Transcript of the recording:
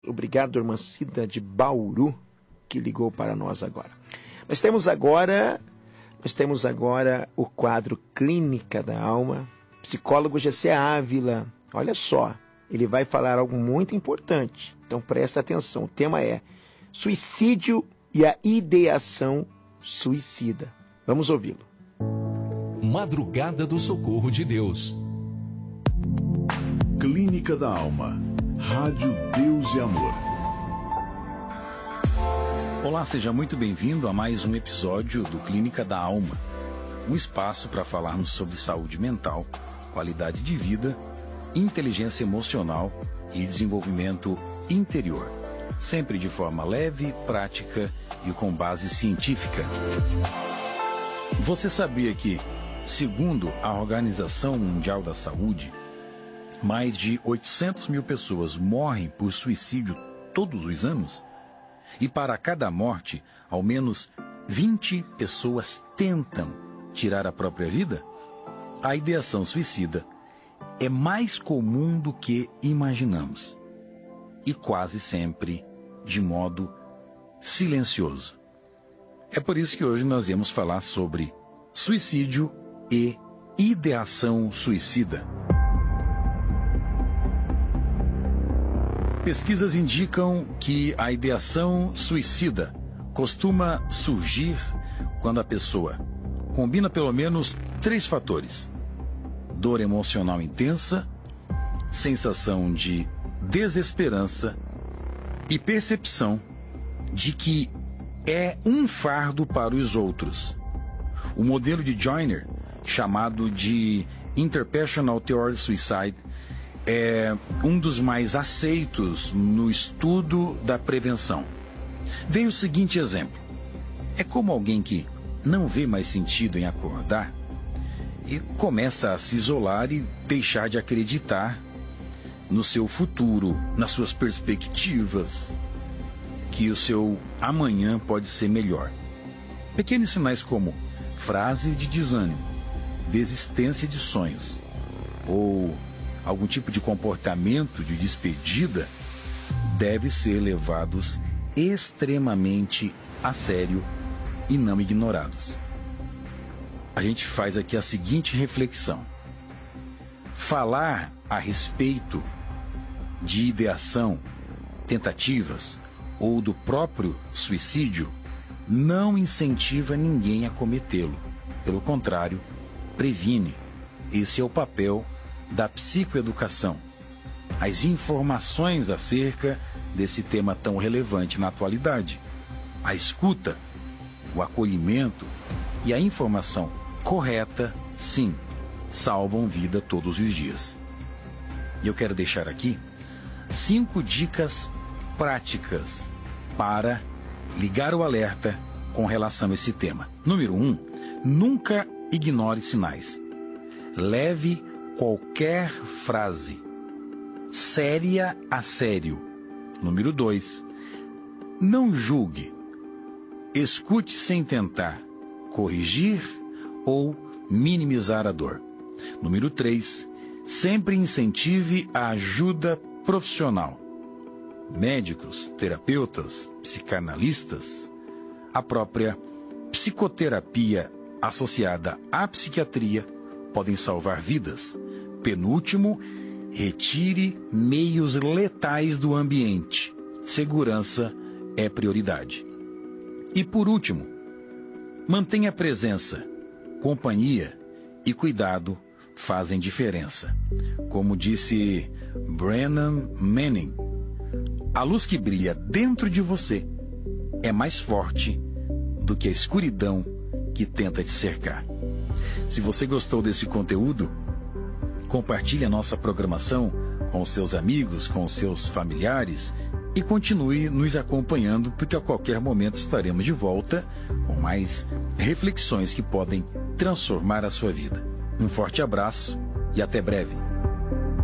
Obrigado, irmã Cida de Bauru, que ligou para nós agora. Nós temos agora o quadro Clínica da Alma, psicólogo Gessé Ávila. Olha só, ele vai falar algo muito importante, então presta atenção. O tema é suicídio e a ideação suicida. Vamos ouvi-lo. Madrugada do Socorro de Deus. Clínica da Alma. Rádio Deus e Amor. Olá, seja muito bem-vindo a mais um episódio do Clínica da Alma. Um espaço para falarmos sobre saúde mental, qualidade de vida, inteligência emocional e desenvolvimento interior. Sempre de forma leve, prática e com base científica. Você sabia que, segundo a Organização Mundial da Saúde, mais de 800 mil pessoas morrem por suicídio todos os anos? E para cada morte, ao menos 20 pessoas tentam tirar a própria vida? A ideação suicida é mais comum do que imaginamos. E quase sempre de modo silencioso. É por isso que hoje nós vamos falar sobre suicídio e ideação suicida. Pesquisas indicam que a ideação suicida costuma surgir quando a pessoa combina pelo menos 3 fatores: dor emocional intensa, sensação de desesperança e percepção de que é um fardo para os outros. O modelo de Joyner, chamado de Interpersonal Theory Suicide, é um dos mais aceitos no estudo da prevenção. Vem o seguinte exemplo. É como alguém que não vê mais sentido em acordar e começa a se isolar e deixar de acreditar no seu futuro, nas suas perspectivas, que o seu amanhã pode ser melhor. Pequenos sinais como frases de desânimo, desistência de sonhos ou algum tipo de comportamento de despedida deve ser levados extremamente a sério e não ignorados. A gente faz aqui a seguinte reflexão. Falar a respeito de ideação, tentativas ou do próprio suicídio não incentiva ninguém a cometê-lo. Pelo contrário, previne. Esse é o papel da psicoeducação. As informações acerca desse tema tão relevante na atualidade. A escuta, o acolhimento e a informação correta, sim, salvam vida todos os dias. E eu quero deixar aqui 5 dicas práticas para ligar o alerta com relação a esse tema. Número 1, nunca ignore sinais. Leve qualquer frase séria a sério. Número 2, não julgue. Escute sem tentar corrigir ou minimizar a dor. Número 3, sempre incentive a ajuda profissional. Médicos, terapeutas, psicanalistas, a própria psicoterapia associada à psiquiatria podem salvar vidas. Penúltimo, retire meios letais do ambiente. Segurança é prioridade. E por último, mantenha presença. Companhia e cuidado fazem diferença. Como disse Brennan Manning, a luz que brilha dentro de você é mais forte do que a escuridão que tenta te cercar. Se você gostou desse conteúdo, compartilhe a nossa programação com os seus amigos, com os seus familiares e continue nos acompanhando, porque a qualquer momento estaremos de volta com mais reflexões que podem transformar a sua vida. Um forte abraço e até breve.